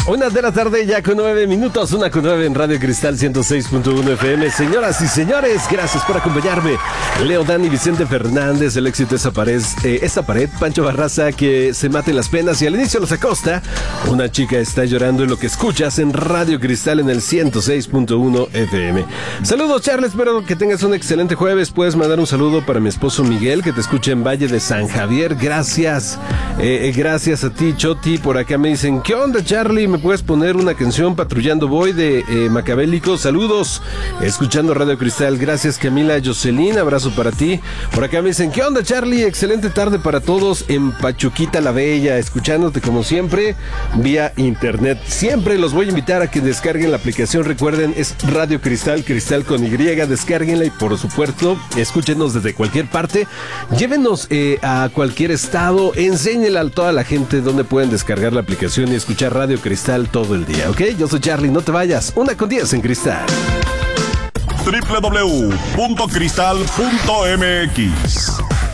Una de la tarde ya con 9 minutos, 1:09 en Radio Cristal 106.1 FM. Señoras y señores, gracias por acompañarme. Leo, Dani, Vicente Fernández, el éxito esa pared, Pancho Barraza, que se mate las penas, y al inicio los acosta. Una chica está llorando en lo que escuchas en Radio Cristal en el 106.1 FM. Saludos, Charles, espero que tengas un excelente jueves. Puedes mandar un saludo para mi esposo Miguel, que te escucha en Valle de San Javier. Gracias. Gracias a ti, Choti. Por acá me dicen, ¿qué onda, Charlie? ¿Me puedes poner una canción? Patrullando voy de Macabélico. Saludos, escuchando Radio Cristal. Gracias, Camila Jocelyn, abrazo para ti. Por acá me dicen, ¿qué onda, Charlie? Excelente tarde para todos en Pachuquita la Bella, escuchándote como siempre vía internet. Siempre los voy a invitar a que descarguen la aplicación. Recuerden, es Radio Cristal, Cristal con Y. Descárguenla y por supuesto escúchenos desde cualquier parte. Llévenos a cualquier estado, enséñenle a toda la gente dónde pueden descargar la aplicación y escuchar Radio Cristal todo el día, ¿ok? Yo soy Charlie, no te vayas. 1:10 en Cristal. www.cristal.mx.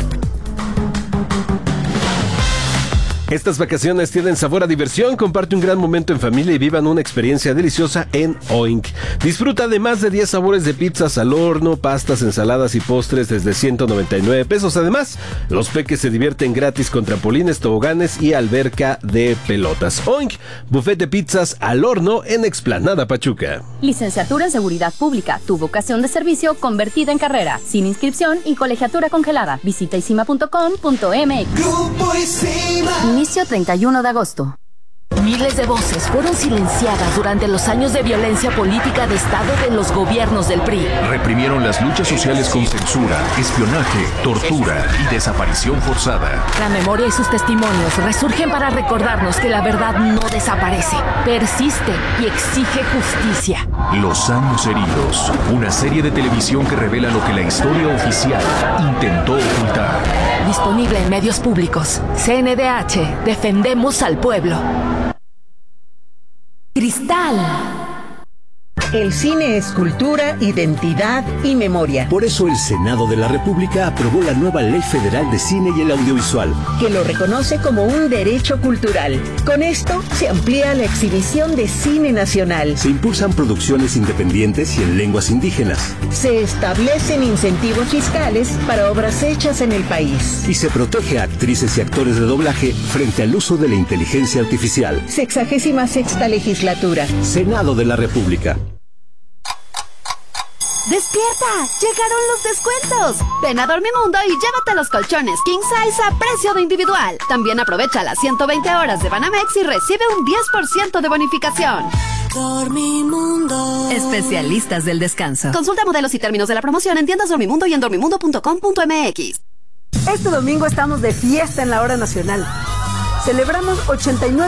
Estas vacaciones tienen sabor a diversión. Comparte un gran momento en familia y vivan una experiencia deliciosa en Oink. Disfruta de más de 10 sabores de pizzas al horno, pastas, ensaladas y postres desde 199 pesos. Además, los peques se divierten gratis con trampolines, toboganes y alberca de pelotas. Oink, buffet de pizzas al horno en Explanada Pachuca. Licenciatura en Seguridad Pública, tu vocación de servicio convertida en carrera, sin inscripción y colegiatura congelada. Visita isima.com.mx. Grupo Isima. Inicio 31 de agosto. Miles de voces fueron silenciadas durante los años de violencia política de Estado de los gobiernos del PRI. Reprimieron las luchas sociales con censura, espionaje, tortura y desaparición forzada. La memoria y sus testimonios resurgen para recordarnos que la verdad no desaparece, persiste y exige justicia. Los años heridos, una serie de televisión que revela lo que la historia oficial intentó ocultar. Disponible en medios públicos. CNDH, defendemos al pueblo. Cristal. El cine es cultura, identidad y memoria. Por eso el Senado de la República aprobó la nueva Ley Federal de Cine y el Audiovisual, que lo reconoce como un derecho cultural. Con esto se amplía la exhibición de cine nacional. Se impulsan producciones independientes y en lenguas indígenas. Se establecen incentivos fiscales para obras hechas en el país. Y se protege a actrices y actores de doblaje frente al uso de la inteligencia artificial. 66ª legislatura. Senado de la República. ¡Despierta! ¡Llegaron los descuentos! Ven a Dormimundo y llévate los colchones King Size a precio de individual. También aprovecha las 120 horas de Banamex y recibe un 10% de bonificación. Dormimundo. Especialistas del descanso. Consulta modelos y términos de la promoción en tiendas Dormimundo y en dormimundo.com.mx. Este domingo estamos de fiesta en la Hora Nacional. Celebramos 89